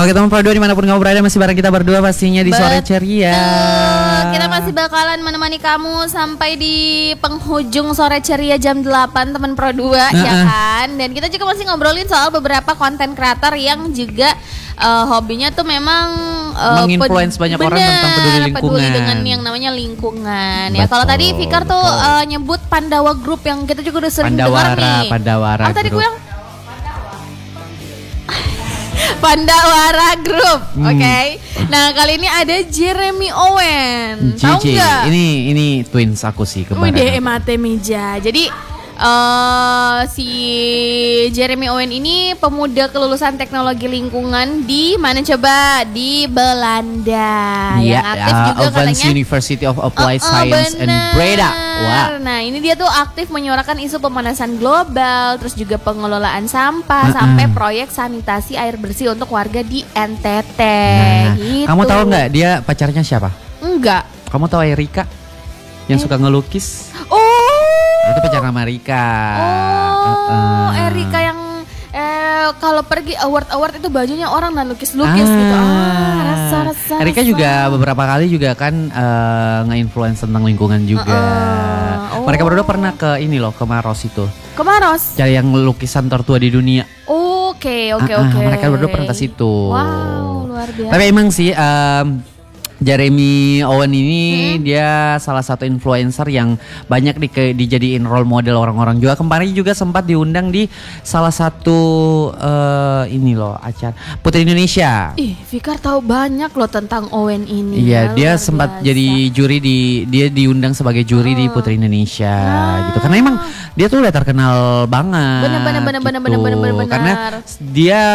Oke teman Pro 2 dimanapun kamu berada, masih bareng kita berdua pastinya di Sore Ceria. Kita masih bakalan menemani kamu sampai di penghujung Sore Ceria jam 8 teman Pro 2 ya kan. Dan kita juga masih ngobrolin soal beberapa konten kreator yang juga hobinya tuh memang menginfluence banyak orang tentang peduli dengan yang namanya lingkungan. Ya kalau tadi Fikar tuh nyebut Pandawa Group yang kita juga udah sering dengar nih. Pandawara tadi gue yang Pandawara Group, oke. Nah kali ini ada Jeremy Owen, tahu nggak? Ini twins aku sih kemarin. Udah mate meja. Jadi si Jeremy Owen ini pemuda kelulusan teknologi lingkungan di mana coba? Di Belanda. Yang aktif juga katanya University of Applied Science and Breda. Wah. Nah ini dia tuh aktif menyuarakan isu pemanasan global, terus juga pengelolaan sampah sampai proyek sanitasi air bersih untuk warga di NTT. Gitu. Kamu tahu nggak dia pacarnya siapa? Enggak. Kamu tahu Erika yang suka ngelukis? Itu pacar sama Rika. Erika yang kalau pergi award itu bajunya orang dan lukis-lukis gitu. Rasa. Erika juga beberapa kali juga kan nge-influence tentang lingkungan juga. Mereka berdua pernah ke ini loh, ke Maros itu. Ke Maros? Cari yang lukisan tertua di dunia. Oke. Mereka berdua pernah ke situ. Wow, luar biasa. Tapi emang sih Jeremy Owen ini dia salah satu influencer yang banyak dijadiin role model orang-orang juga. Kemarin juga sempat diundang di salah satu ini loh acara Putri Indonesia. Fikar tahu banyak loh tentang Owen ini. Iya, dia sempat jadi juri dia diundang sebagai juri di Putri Indonesia gitu. Karena emang dia tuh udah terkenal banget. Bener. Karena dia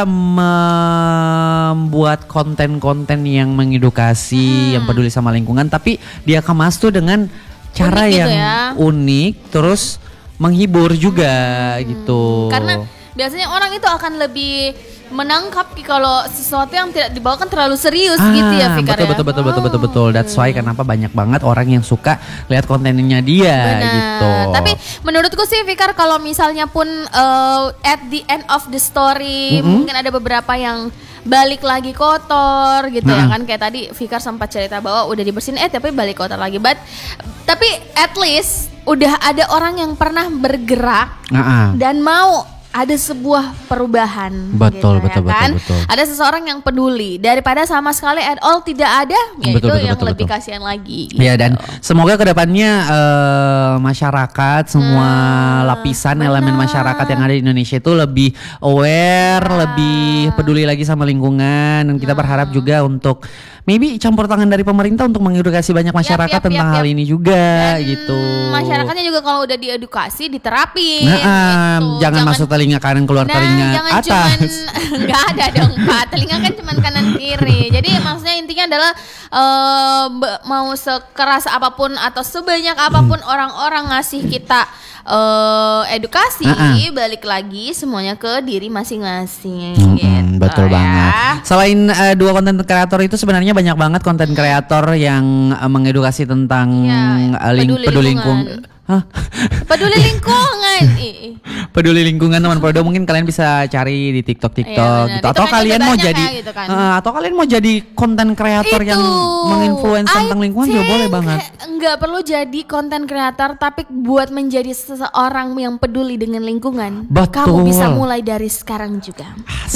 membuat konten-konten yang mengedukasi, yang peduli sama lingkungan, tapi dia kemas tuh dengan cara unik yang gitu ya. unik, terus menghibur juga gitu. Karena biasanya orang itu akan lebih menangkap kalau sesuatu yang tidak dibawakan terlalu serius gitu ya Fikar. Betul. That's why kenapa banyak banget orang yang suka lihat kontennya dia. Bener. Gitu. Tapi menurutku sih Fikar, kalau misalnya pun at the end of the story mungkin ada beberapa yang balik lagi kotor gitu ya kan, kayak tadi Fikar sempat cerita bahwa udah dibersihin tapi balik kotor lagi. Tapi at least udah ada orang yang pernah bergerak dan mau ada sebuah perubahan. Betul. Ada seseorang yang peduli daripada sama sekali at all tidak ada, itu yang lebih kasihan lagi gitu. Ya, dan semoga kedepannya masyarakat, semua lapisan elemen masyarakat yang ada di Indonesia itu lebih aware, lebih peduli lagi sama lingkungan. Dan kita berharap juga untuk maybe campur tangan dari pemerintah untuk mengedukasi banyak masyarakat tentang hal ini juga. Dan gitu. Masyarakatnya juga kalau udah diedukasi diterapin. Jangan masuk telinga kanan keluar telinga atas. Enggak ada dong Pak. Telinga kan cuma kanan kiri. Jadi maksudnya intinya adalah mau sekeras apapun atau sebanyak apapun orang-orang ngasih kita edukasi, balik lagi semuanya ke diri masing-masing. Gitu. Betul banget. Selain dua konten kreator itu sebenarnya banyak banget konten kreator yang mengedukasi tentang peduli lingkungan. Peduli lingkungan. Peduli lingkungan teman Pro 2, mungkin kalian bisa cari di TikTok gitu. Atau kan kalian mau jadi gitu kan. atau kalian mau jadi konten kreator yang menginfluence tentang lingkungan juga boleh banget. Enggak perlu jadi konten kreator, tapi buat menjadi seseorang yang peduli dengan lingkungan. Kamu bisa mulai dari sekarang juga.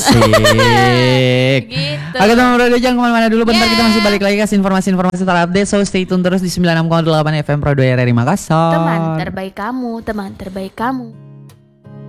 Asik. Gitu. Oke teman Pro 2, jangan kemana-mana dulu. Bentar kita masih balik lagi kasih informasi-informasi terupdate. So stay tune terus di 96,8 FM Pro 2 RRI Makassar. Teman terbaik kamu.